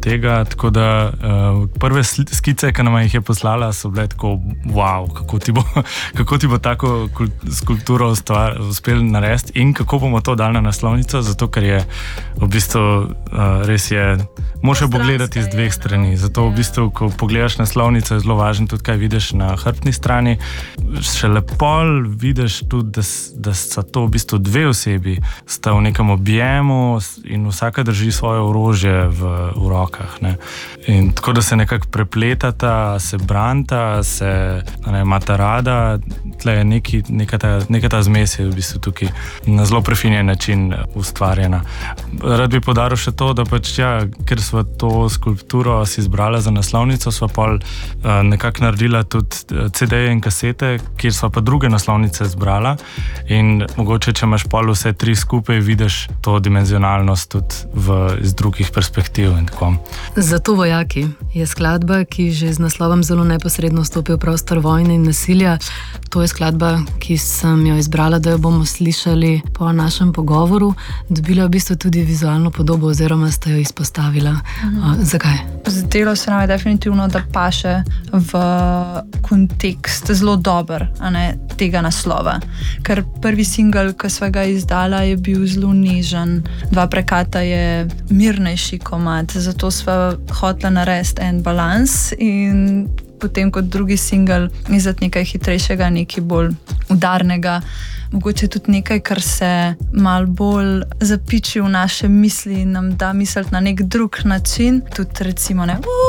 tega, tako da prve skice, ki nam jih je poslala, so bile tako, wow, kako ti bo tako skulpturo uspel narediti in kako bomo to dali na naslovnico, zato ker je v bistvu res je, moraš pogledati z dveh strani, zato v bistvu, ko pogledaš naslovnico, je zelo važno tudi, kaj vidiš na hrbtni strani. Šele pol vidiš tudi, da so to v bistvu dve osebi, sta v nekem objemu in vsaka drži svoje orožje v rokah. Ne. In tako, da se nekako prepletata, se branta, se imata rada, tle je neka ta zmes je v bistvu tukaj na zelo prefinjen način ustvarjena. Rad bi poudaril še to, da pač ker sva to skulpturo si izbrala za naslovnico, sva pol nekako naredila tudi CD-je in kasete, kjer sva pa druge naslovnice izbrala in mogoče, če imaš pol vse tri skupaj, vidiš to dimenzionalnost tudi iz drugih perspektiv in tako. Zato Vojaki je skladba, ki že z naslovom zelo neposredno stopi v prostor vojne in nasilja. To je skladba, ki sem jo izbrala, da jo bomo slišali po našem pogovoru. Dobila v bistvu tudi vizualno podobo oziroma ste jo izpostavila. Zakaj? Zdelo se nam je definitivno, da paše v kontekst zelo dober, tega naslova. Ker prvi singel, ki sva ga izdala, je bil zelo nežen. Dva prekata je mirnejši komad, zato sva hotela narediti en balans in potem kot drugi singel izdati nekaj hitrejšega, nekaj bolj udarnega. Mogoče tudi nekaj, kar se malo bolj zapiči v naše misli in nam da misliti na nek drug način. Tudi recimo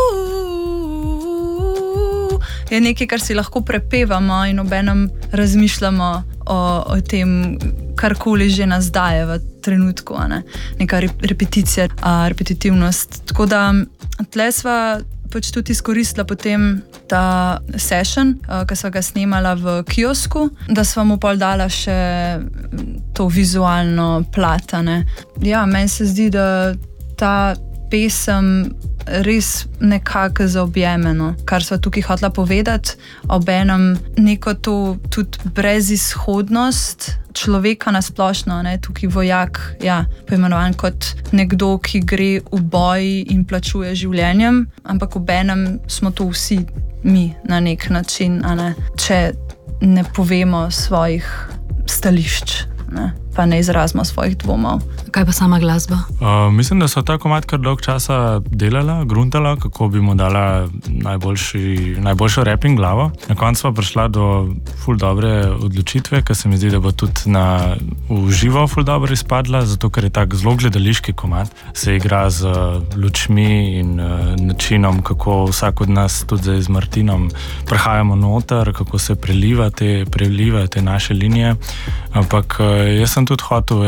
je nekaj, kar si lahko prepevamo in obenem razmišljamo o tem, karkoli že nas daje v trenutku. Neka repeticija, repetitivnost. Tako da tle sva pač tudi izkoristila potem ta session, ki sva ga snemala v kiosku, da sva mu pol dala še to vizualno plat. Ja, meni se zdi, da ta pesem res nekako zaobjemeno, kar sva tukaj hotela povedati, obenem neko to tudi brezizhodnost človeka nasplošno, tukaj vojak, poimenovan kot nekdo, ki gre v boj in plačuje življenjem, ampak obenem smo to vsi mi na nek način, če ne povemo svojih stališč, pa ne izrazimo svojih dvomov. Kaj pa sama glasba? Mislim, da so ta komad kar dolg časa delala, gruntala, kako bi mu dala najboljšo rapping glavo. Na koncu sva prišla do ful dobre odločitve, ker se mi zdi, da bo tudi v živo ful dobro izpadla, zato ker je tak zelo gledališki komad. Se igra z lučmi in načinom, kako vsak od nas, tudi zdaj z Martinom, prehajamo noter, kako se preliva te naše linije. Ampak jaz sem tudi hotel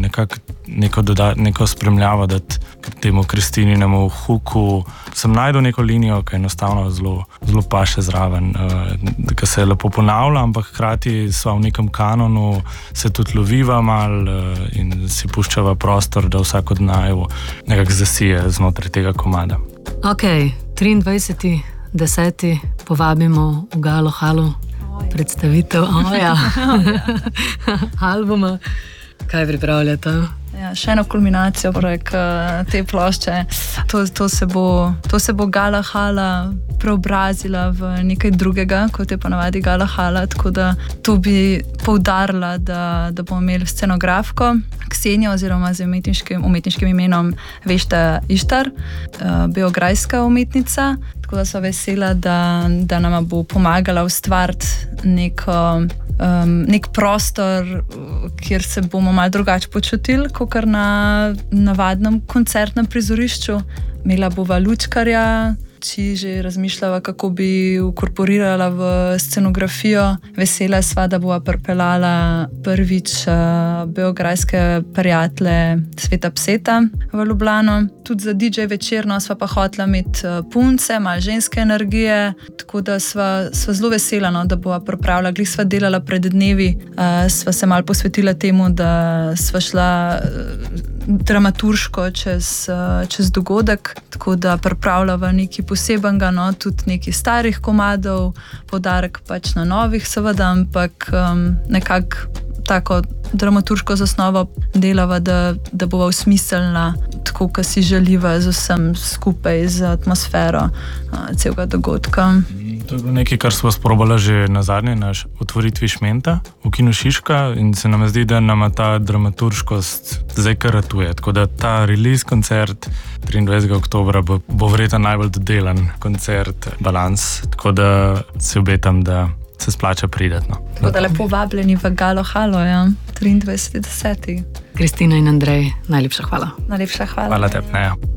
neko spremljavo dati temu Kristininemu huku. Sem najdel neko linijo, ki enostavno zelo paše zraven, ki se lepo ponavlja, ampak hkrati sva v nekem kanonu, se tudi loviva mal in si puščava prostor, da vsak od naju nekako zasije znotraj tega komada. Ok, 23.10. povabimo v Galo Halu predstavitev albuma. Kaj pripravljate? Še eno kulminacijo prek te plošče. To se bo Gala Hala preobrazila v nekaj drugega, kot je ponavadi Gala Hala, tako da to bi poudarila, da bomo imeli scenografko Ksenijo oziroma z umetniškim imenom Vešta Ištar, beograjska umetnica, tako da so vesela, da nama bo pomagala ustvariti nek prostor, kjer se bomo malo drugače počutili, kakor na navadnem koncertnem prizorišču. Imela bova lučkarja, či že razmišljala, kako bi ukorporirala v scenografijo. Vesela sva, da bova pripeljala prvič beograjske prijatelje Sveta Pseta v Ljubljano. Tudi za DJ večerno sva pa hotela imeti punce, malo ženske energije, tako da sva zelo vesela, da bova pripravila. Glih sva delala pred dnevi, sva se malo posvetila temu, da sva šla dramaturško čez dogodek, tako da pripravljava nekaj posebenega, tudi nekaj starih komadov, poudarek pač na novih seveda, ampak nekako tako dramaturško zasnovo delava, da bova usmiselna, tako kot si želiva, z vsem skupaj, z atmosfero celega dogodka. To je bilo nekaj, kar smo sprobali že na zadnji naš otvoritvi Šmenta v Kinu Šiška in se nam zdi, da nama ta dramaturškost zdaj kar ratuje. Tako da ta release koncert 23. oktobra bo verjetno najbolj dodelan koncert Balans, tako da se obetam, da se splača prideti. No. Tako da lepo vabljeni v Galo Halo, ja, 23.10. Kristina in Andrej, najlepša hvala. Najlepša hvala. Hvala tebi, Neja.